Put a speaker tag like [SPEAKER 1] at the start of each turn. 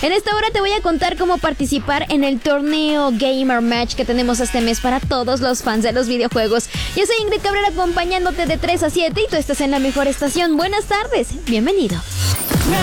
[SPEAKER 1] En esta hora te voy a contar cómo participar en el torneo Gamer Match que tenemos este mes para todos los fans de los videojuegos. Yo soy Ingrid Cabrera acompañándote de 3 a 7 y tú estás en la mejor estación. Buenas tardes, bienvenido.